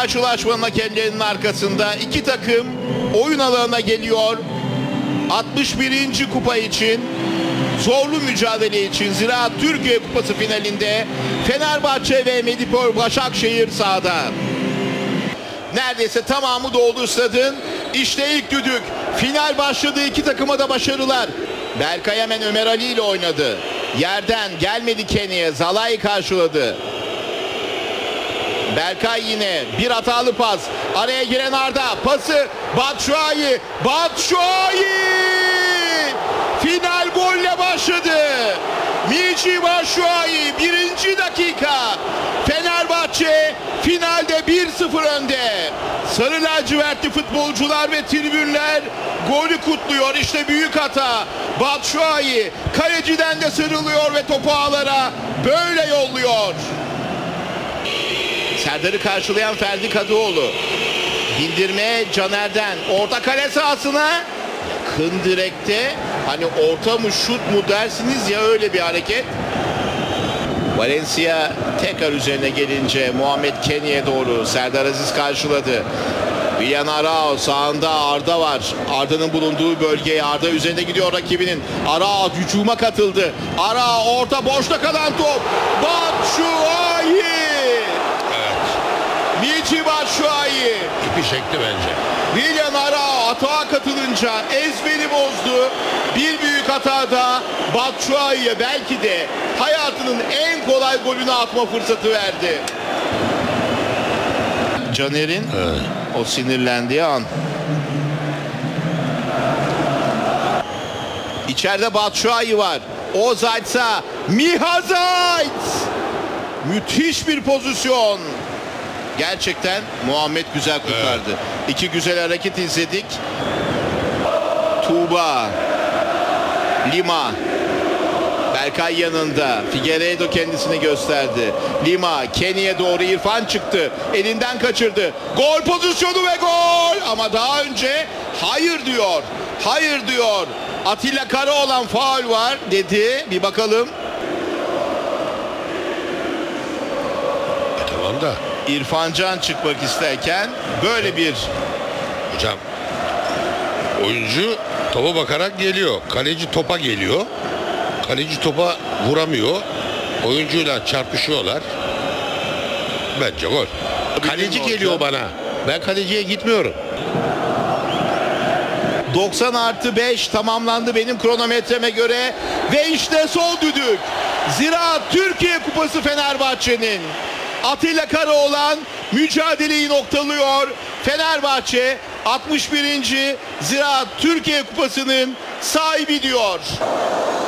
karşılaşmanın hakemlerinin arkasında iki takım oyun alanına geliyor. 61. kupa için, zorlu mücadele için Ziraat Türkiye Kupası finalinde Fenerbahçe ve Medipol Başakşehir sahada. Neredeyse tamamı doldu stadın. İşte ilk düdük. Final başladı, iki takıma da başarılar. Berkay hemen Ömer Ali ile oynadı. Yerden gelmedi Kenny'e. Zalai karşıladı. Berkay yine bir hatalı pas. Araya giren Arda. Pası Batshuayi. Batshuayi! Final golle başladı. Michy Batshuayi 1. dakika. Fenerbahçe finalde 1-0 önde. Sarı lacivertli futbolcular ve tribünler golü kutluyor. İşte büyük hata. Batshuayi kaleciden de sarılıyor ve topu ağlara böyle yolluyor. Serdar'ı karşılayan Ferdi Kadıoğlu. Bindirme Caner'den. Orta kale sahasına. Yakın direkte. Hani orta mı şut mu dersiniz ya, öyle bir hareket. Valencia tekrar üzerine gelince Muhammed Kenny'e doğru. Serdar Aziz karşıladı. Willian Arao sağında Arda var. Arda'nın bulunduğu bölgeye, Arda üzerinde gidiyor rakibinin. Arao hücuma katıldı. Arao orta boşta kalan top. Batshuayi! Michy Batshuayi. İpi çekti bence. Willian Arao atağa katılınca ezberi bozdu. Bir büyük hatada Batshuayi'ye belki de hayatının en kolay golünü atma fırsatı verdi. Caner'in o sinirlendiği an. İçeride Batshuayi var. Ozaytsa Mihazayt. Müthiş bir pozisyon. Gerçekten Muhammed güzel kurtardı. Evet. İki güzel hareket izledik. Tuğba, Lima, Berkay yanında. Figueiredo kendisini gösterdi. Lima, Kenny'e doğru İrfan çıktı. Elinden kaçırdı. Gol pozisyonu ve gol. Ama daha önce hayır diyor. Hayır diyor. Atilla Karaoğlan faul var dedi. Bir bakalım. Tamam da. İrfan Can çıkmak isterken böyle bir... Hocam, oyuncu topa bakarak geliyor. Kaleci topa geliyor. Kaleci topa vuramıyor. Oyuncuyla çarpışıyorlar. Bence gol. Kaleci geliyor bana. Ben kaleciye gitmiyorum. 90+5 tamamlandı benim kronometreme göre. Ve işte son düdük. Ziraat Türkiye Kupası Fenerbahçe'nin. Atilla Karaoğlan mücadeleyi noktalıyor. Fenerbahçe 61. Ziraat Türkiye Kupası'nın sahibi diyor.